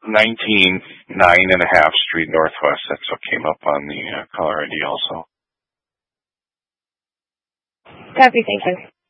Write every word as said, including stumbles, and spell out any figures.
nineteen nine and a half Street Northwest. That's what came up on the uh, caller I D also. Copy, thank you.